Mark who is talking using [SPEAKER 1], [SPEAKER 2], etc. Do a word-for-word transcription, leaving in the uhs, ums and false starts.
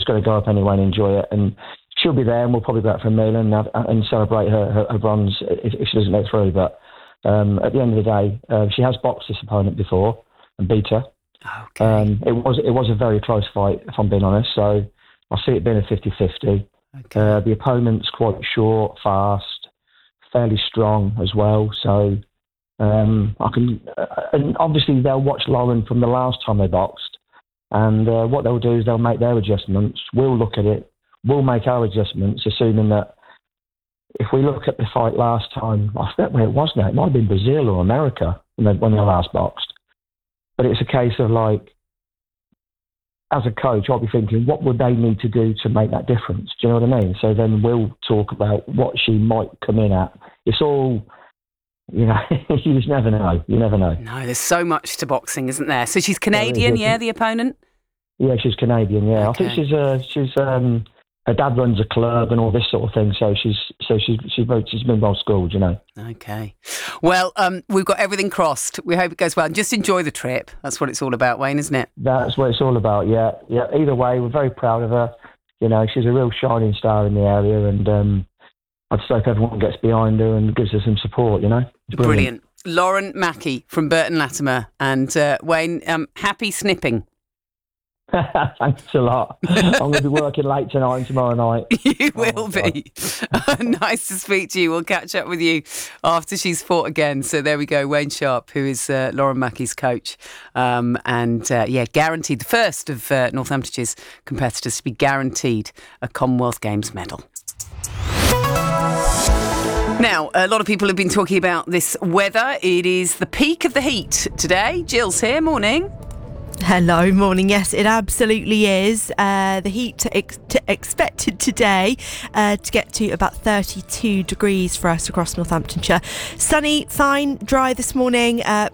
[SPEAKER 1] going to go up anyway and enjoy it. And she'll be there, and we'll probably go out for a meal and have, and celebrate her, her, her bronze if, if she doesn't go through. But um, at the end of the day, uh, she has boxed this opponent before and beat her.
[SPEAKER 2] Okay.
[SPEAKER 1] Um, it was it was a very close fight, if I'm being honest. So I see it being a fifty-fifty.
[SPEAKER 2] Okay.
[SPEAKER 1] Uh, the opponent's quite short, fast, fairly strong as well. So um, I can, uh, and obviously they'll watch Lauren from the last time they boxed, and uh, what they'll do is they'll make their adjustments. We'll look at it. We'll make our adjustments, assuming that if we look at the fight last time, I forget where it was now. It might have been Brazil or America when they, when they last boxed. But it's a case of like, as a coach, I'll be thinking, what would they need to do to make that difference? Do you know what I mean? So then we'll talk about what she might come in at. It's all, you know, you just never know. You never know.
[SPEAKER 2] No, there's so much to boxing, isn't there? So she's Canadian, yeah, the opponent?
[SPEAKER 1] Yeah, she's Canadian, yeah.
[SPEAKER 2] Okay.
[SPEAKER 1] I think she's, uh, she's um, her dad runs a club and all this sort of thing, so she's so she's she's, very, she's been well schooled, you know.
[SPEAKER 2] Okay. Well, um, we've got everything crossed. We hope it goes well. And just enjoy the trip. That's what it's all about, Wayne, isn't it?
[SPEAKER 1] That's what it's all about, yeah. Yeah. Either way, we're very proud of her. You know, she's a real shining star in the area, and um, I'd say if everyone gets behind her and gives her some support, you know. It's brilliant.
[SPEAKER 2] Brilliant. Lauren Mackey from Burton Latimer. And uh, Wayne, um, happy snipping.
[SPEAKER 1] Thanks a lot. I'm going to be working late tonight and tomorrow night.
[SPEAKER 2] You will
[SPEAKER 1] oh
[SPEAKER 2] be. Nice to speak to you. We'll catch up with you after she's fought again. So there we go. Wayne Sharp, who is uh, Lauren Mackey's coach. Um, and uh, yeah, guaranteed the first of uh, Northamptonshire's competitors to be guaranteed a Commonwealth Games medal. Now, a lot of people have been talking about this weather. It is the peak of the heat today. Jill's here. Morning.
[SPEAKER 3] Hello, morning. Yes, it absolutely is. Uh, the heat ex- t- expected today uh, to get to about thirty-two degrees for us across Northamptonshire. Sunny, fine, dry this morning. Uh,